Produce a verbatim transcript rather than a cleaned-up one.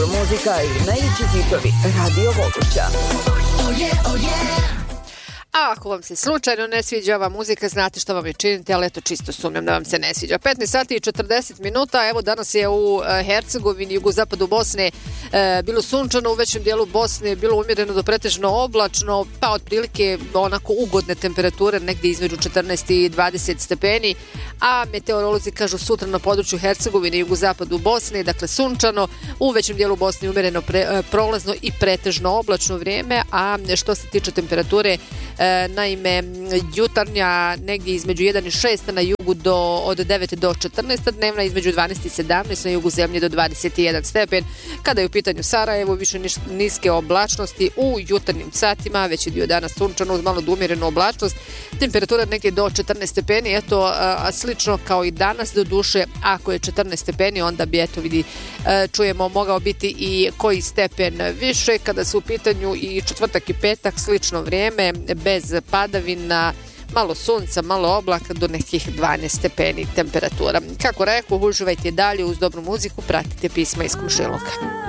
dobra muzika i najveći hitovi Radio Vogoća. Oh yeah, oh yeah. A ako vam se slučajno ne sviđa ova muzika, znate što vam je činiti, ali eto čisto sumnjam da vam se ne sviđa. petnaest sati i četrdeset minuta, evo danas je u Hercegovini, jugozapadu Bosne e, bilo sunčano, u većem dijelu Bosne bilo umjereno do pretežno oblačno, pa otprilike onako ugodne temperature, negdje između četrnaest i dvadeset stepeni, a meteorolozi kažu sutra na području Hercegovine i jugozapadu Bosne, dakle sunčano, u većem dijelu Bosne umjereno pre, prolazno i pretežno oblačno vrijeme, a što se tiče temperature, E, naime, jutarnja negdje između jedan i šest na jugu do, od devet do četrnaest, dnevna između dvanaest i sedamnaest, na jugu zemlje do dvadeset jedan stepen. Kada je u pitanju Sarajevo, više niske oblačnosti u jutarnjim satima, veći dio dana sunčano uz malo umjerenu oblačnost, temperatura negdje do četrnaest stepeni, eto, a, slično kao i danas, do duše, ako je četrnaest stepeni, onda bi, eto, vidi, e, čujemo, mogao biti i koji stepen više. Kada su u pitanju i četvrtak i petak, slično vrijeme, bez padavina, malo sunca, malo oblaka, do nekih dvanaest stepeni temperatura. Kako rekao, uživajte dalje uz dobru muziku, pratite pisma iz komšiluka.